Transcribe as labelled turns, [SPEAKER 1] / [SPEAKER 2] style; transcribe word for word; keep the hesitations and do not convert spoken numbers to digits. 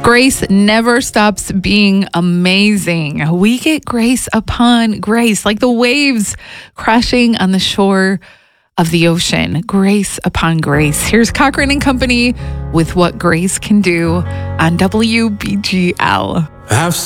[SPEAKER 1] Grace never stops being amazing. We get grace upon grace, like the waves crashing on the shore of the ocean. Grace upon grace. Here's Cochran and Company with What Grace Can Do on W B G L.
[SPEAKER 2] I've